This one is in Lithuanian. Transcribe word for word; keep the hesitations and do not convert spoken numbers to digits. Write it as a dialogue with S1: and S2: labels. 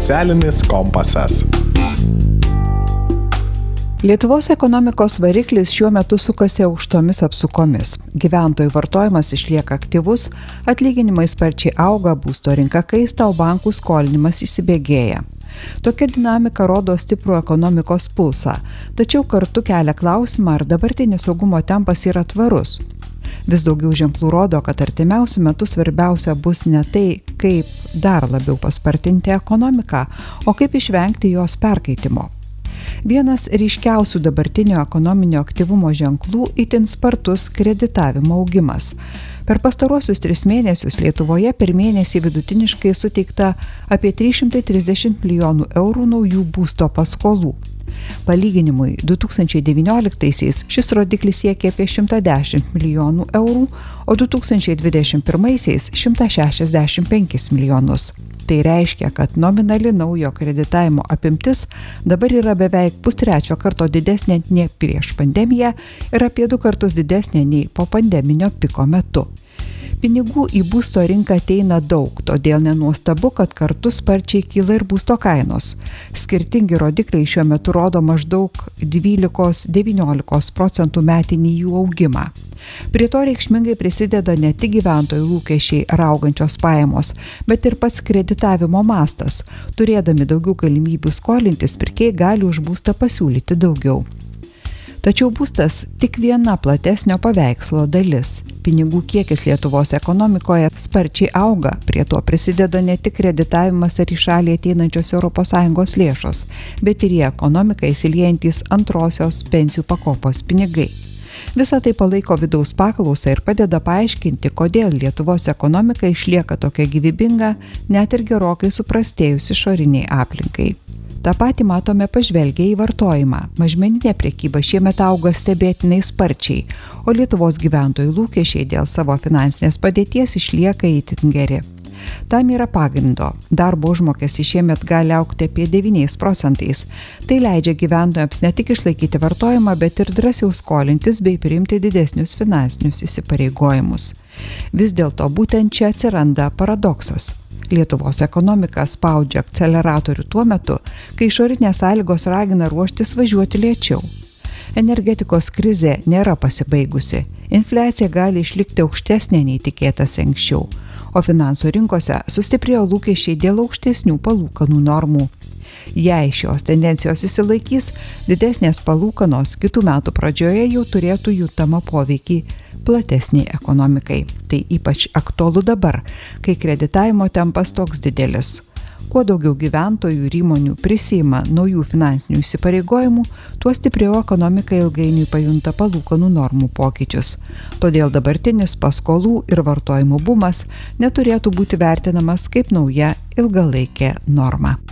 S1: Socialinis kompasas.
S2: Lietuvos ekonomikos variklis šiuo metu sukasi aukštomis apsukomis. Gyventojų vartojimas išlieka aktyvus, atlyginimai sparčiai auga, būsto rinka kaista, o bankų skolinimas įsibėgėja. Tokia dinamika rodo stiprų ekonomikos pulsą, tačiau kartu kelia klausimą, ar dabartinis saugumo tempas yra tvarus. Vis daugiau ženklų rodo, kad artimiausių metų svarbiausia bus ne tai, kaip dar labiau paspartinti ekonomiką, o kaip išvengti jos perkaitimo. Vienas ryškiausių dabartinio ekonominio aktyvumo ženklų itin spartus kreditavimo augimas. Per pastaruosius tris mėnesius Lietuvoje per mėnesį vidutiniškai suteikta apie trys šimtai trisdešimt milijonų eurų naujų būsto paskolų. Palyginimui, du tūkstančiai devynioliktaisiais šis rodiklis siekė apie šimtą dešimt milijonų eurų, o du tūkstančiai dvidešimt pirmaisiais šimtą šešiasdešimt penkis milijonus. Tai reiškia, kad nominali naujo kreditavimo apimtis dabar yra beveik pustrečio karto didesnė nei prieš pandemiją ir apie du kartus didesnė nei po pandeminio piko metu. Pinigų į būsto rinką ateina daug, todėl nenuostabu, kad kartu sparčiai kyla ir būsto kainos. Skirtingi rodikliai šiuo metu rodo maždaug dvylika iki devyniolikos procentų metinį jų augimą. Prie to reikšmingai prisideda ne tik gyventojų lūkesčiai ar augančios pajamos, bet ir pats kreditavimo mastas. Turėdami daugiau galimybių skolintis, pirkėjai gali už būstą pasiūlyti daugiau. Tačiau būstas tik viena platesnio paveikslo dalis. Pinigų kiekis Lietuvos ekonomikoje sparčiai auga, prie to prisideda ne tik kreditavimas ar į šalį ateinančios Europos Sąjungos lėšos, bet ir į ekonomiką įsiliejantys antrosios pensijų pakopos pinigai. Visą tai palaiko vidaus paklausą ir padeda paaiškinti, kodėl Lietuvos ekonomika išlieka tokia gyvybinga, net ir gerokai suprastėjus išoriniai aplinkai. Ta pati matome pažvelgę į vartojimą. Mažmeninė prekyba šiemet auga stebėtinai sparčiai, o Lietuvos gyventojų lūkesčiai dėl savo finansinės padėties išlieka itin geri. Tam yra pagrindo. Darbo užmokestis šiemet gali augti apie devyniais procentais. Tai leidžia gyventojams ne tik išlaikyti vartojimą, bet ir drąsiau skolintis bei priimti didesnius finansinius įsipareigojimus. Vis dėlto būtent čia atsiranda paradoksas. Lietuvos ekonomika spaudžia akceleratorių tuo metu, kai išorinės sąlygos ragina ruoštis važiuoti lėčiau. Energetikos krizė nėra pasibaigusi. Infliacija gali išlikti aukštesnė nei tikėtas anksčiau, o finansų rinkose sustiprėjo lūkesčiai dėl aukštesnių palūkanų normų. Jei šios tendencijos išsilaikys, didesnės palūkanos kitų metų pradžioje jau turėtų jutamą poveikį platesniai ekonomikai. Tai ypač aktualu dabar, kai kreditavimo tempas toks didelis. Kuo daugiau gyventojų ir įmonių prisiima naujų finansinių įsipareigojimų, tuo stipriau ekonomika ilgainiui pajunta palūkanų normų pokyčius. Todėl dabartinis paskolų ir vartojimo bumas neturėtų būti vertinamas kaip nauja ilgalaikė norma.